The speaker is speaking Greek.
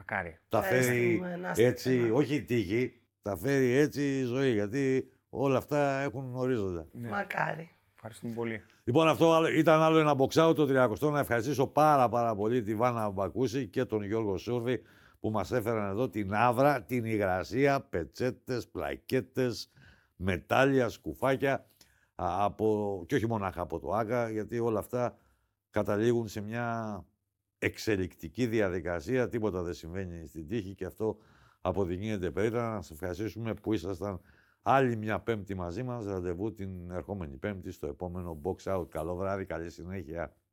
Μακάρι. Τα φέρει έτσι, όχι η τύχη, τα φέρει έτσι η ζωή. Γιατί όλα αυτά έχουν ορίζοντα. Ναι. Μακάρι. Ευχαριστούμε πολύ. Λοιπόν, αυτό ήταν άλλο ένα box out το 30. Να ευχαριστήσω πάρα πολύ τη Βάνα Μπακούση και τον Γιώργο Σούρβη που μας έφεραν εδώ την άβρα, την υγρασία, πετσέτες, πλακέτες, μετάλλια, σκουφάκια και όχι μονάχα από το ΆΚΑ, γιατί όλα αυτά καταλήγουν σε μια εξελικτική διαδικασία. Τίποτα δεν συμβαίνει στην τύχη και αυτό αποδεικνύεται περίτρανα. Να σας ευχαριστήσουμε που ήσασταν άλλη μια Πέμπτη μαζί μας. Ραντεβού την ερχόμενη Πέμπτη στο επόμενο Box Out. Καλό βράδυ, καλή συνέχεια.